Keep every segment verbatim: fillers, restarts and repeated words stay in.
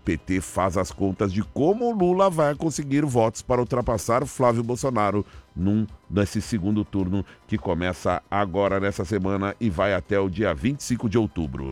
P T faz as contas de como o Lula vai conseguir votos para ultrapassar Flávio Bolsonaro num, nesse segundo turno que começa agora nessa semana e vai até o dia vinte e cinco de outubro.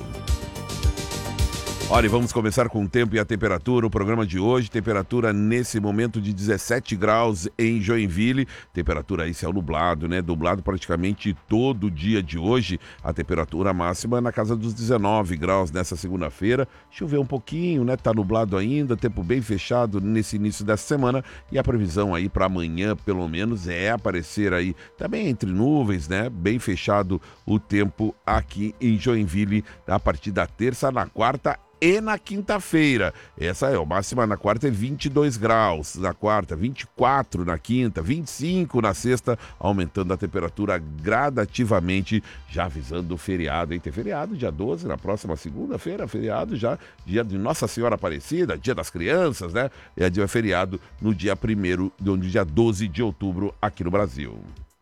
Olha, vamos começar com o tempo e a temperatura. O programa de hoje, temperatura nesse momento de dezessete graus em Joinville. Temperatura aí, céu nublado, né? Nublado praticamente todo o dia de hoje. A temperatura máxima na casa dos dezenove graus nessa segunda-feira. Choveu um pouquinho, né? Tá nublado ainda, tempo bem fechado nesse início dessa semana. E a previsão aí para amanhã, pelo menos, é aparecer aí também entre nuvens, né? Bem fechado o tempo aqui em Joinville a partir da terça, na quarta e na quinta-feira. Essa é a máxima na quarta é vinte e dois graus, na quarta vinte e quatro, na quinta vinte e cinco, na sexta, aumentando a temperatura gradativamente, já avisando o feriado, hein? Tem feriado dia doze, na próxima segunda-feira, feriado já, dia de Nossa Senhora Aparecida, dia das crianças, né? É dia feriado no dia primeiro, no dia doze de outubro aqui no Brasil.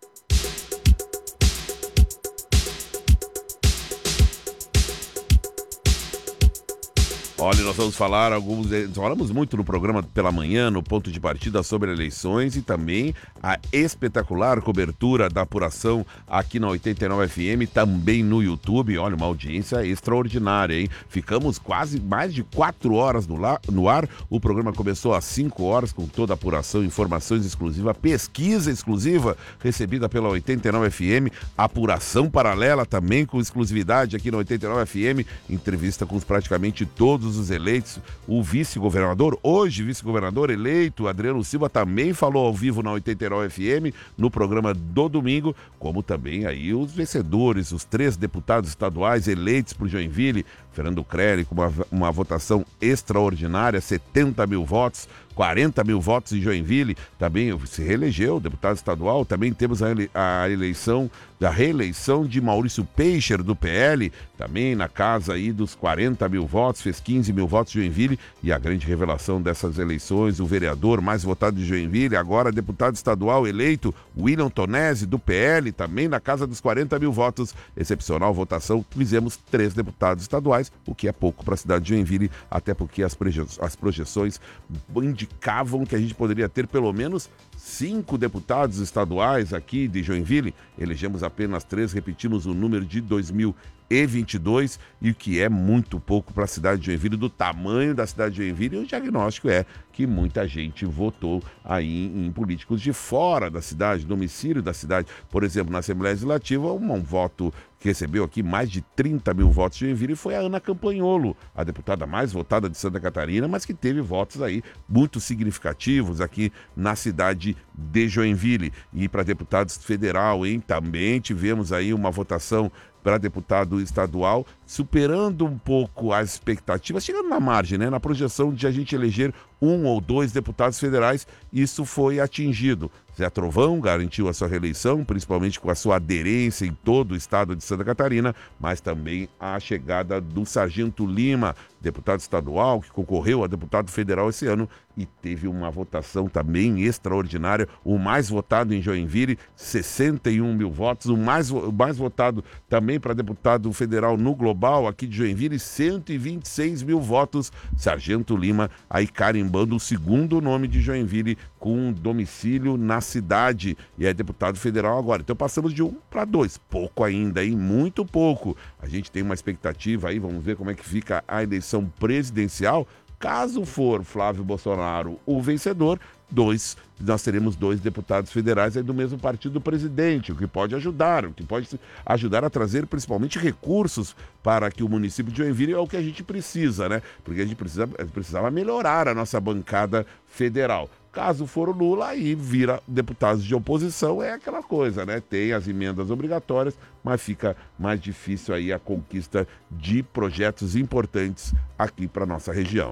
Olha, nós vamos falar alguns. Falamos muito no programa pela manhã, no ponto de partida, sobre eleições e também a espetacular cobertura da apuração aqui na oitenta e nove F M, também no YouTube. Olha, uma audiência extraordinária, hein? Ficamos quase mais de quatro horas no, la... no ar. O programa começou às cinco horas com toda a apuração, informações exclusivas, pesquisa exclusiva recebida pela oitenta e nove F M, apuração paralela também com exclusividade aqui na oitenta e nove F M, entrevista com praticamente todos os eleitos, o vice-governador, hoje vice-governador eleito, Adriano Silva, também falou ao vivo na oitenta e nove F M, no programa do domingo, como também aí os vencedores, os três deputados estaduais eleitos por Joinville, Fernando Crelli, com uma, uma votação extraordinária, setenta mil votos, quarenta mil votos em Joinville, também se reelegeu, deputado estadual. Também temos a, ele, a eleição, da reeleição de Maurício Peicher, do P L, também na casa aí dos quarenta mil votos, fez quinze mil votos em Joinville, e a grande revelação dessas eleições, o vereador mais votado de Joinville, agora deputado estadual eleito, William Tonesi, do P L, também na casa dos quarenta mil votos, excepcional votação, fizemos três deputados estaduais, o que é pouco para a cidade de Joinville, até porque as, proje- as projeções indicavam que a gente poderia ter pelo menos cinco deputados estaduais aqui de Joinville. Elegemos apenas três, repetimos o número de dois mil e vinte e dois, e o que é muito pouco para a cidade de Joinville, do tamanho da cidade de Joinville. E o diagnóstico é que muita gente votou aí em, em políticos de fora da cidade, domicílio da cidade. Por exemplo, na Assembleia Legislativa, um, um voto que recebeu aqui mais de trinta mil votos de Joinville foi a Ana Campanholo, a deputada mais votada de Santa Catarina, mas que teve votos aí muito significativos aqui na cidade de Joinville. E para deputados federal, hein, também tivemos aí uma votação para deputado estadual, superando um pouco as expectativas, chegando na margem, né, na projeção de a gente eleger um ou dois deputados federais, isso foi atingido. Zé Trovão garantiu a sua reeleição, principalmente com a sua aderência em todo o estado de Santa Catarina, mas também a chegada do Sargento Lima, deputado estadual, que concorreu a deputado federal esse ano e teve uma votação também extraordinária, o mais votado em Joinville, sessenta e um mil votos, o mais, o mais votado também para deputado federal no global aqui de Joinville, cento e vinte e seis mil votos, Sargento Lima aí carimbando o segundo nome de Joinville com domicílio na cidade, e é deputado federal agora. Então passamos de um para dois, pouco ainda, hein? Muito pouco. A gente tem uma expectativa aí, vamos ver como é que fica a eleição presidencial. Caso for Flávio Bolsonaro o vencedor, dois, nós teremos dois deputados federais aí do mesmo partido do presidente, o que pode ajudar, o que pode ajudar a trazer principalmente recursos para que o município de Joinville, é o que a gente precisa, né? Porque a gente precisa, precisava melhorar a nossa bancada federal. Caso for o Lula, aí vira deputados de oposição, é aquela coisa, né? Tem as emendas obrigatórias, mas fica mais difícil aí a conquista de projetos importantes aqui para nossa região.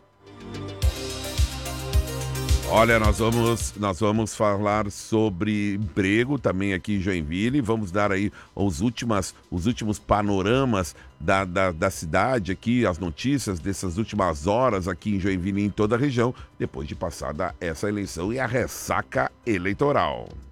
Olha, nós vamos, nós vamos falar sobre emprego também aqui em Joinville, vamos dar aí os, últimas, os últimos panoramas da, da, da cidade aqui, as notícias dessas últimas horas aqui em Joinville e em toda a região, depois de passada essa eleição e a ressaca eleitoral.